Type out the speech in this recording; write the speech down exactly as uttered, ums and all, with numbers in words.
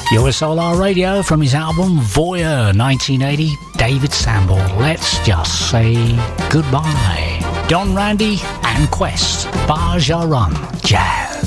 U S Solar Radio from his album Voyeur nineteen eighty, David Samble. Let's just say goodbye. Don Randy and Quest, Bar Ja Run, Jazz.